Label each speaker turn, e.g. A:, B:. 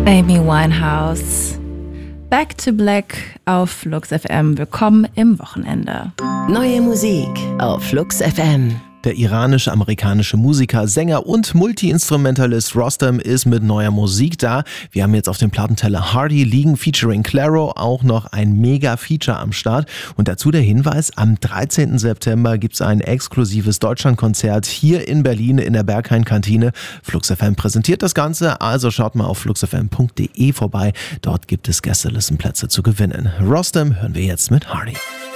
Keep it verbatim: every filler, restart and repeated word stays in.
A: Amy Winehouse. Back to Black auf Flux F M. Willkommen im Wochenende.
B: Neue Musik auf Flux F M.
C: Der iranisch-amerikanische Musiker, Sänger und Multi-Instrumentalist Rostam ist mit neuer Musik da. Wir haben jetzt auf dem Plattenteller Hardy liegen, featuring Clairo, auch noch ein Mega-Feature am Start. Und dazu der Hinweis, am dreizehnten September gibt es ein exklusives Deutschlandkonzert hier in Berlin in der Berghain-Kantine. Flux F M präsentiert das Ganze, also schaut mal auf fluxfm punkt de vorbei. Dort gibt es Gästelistenplätze zu gewinnen. Rostam hören wir jetzt mit Hardy.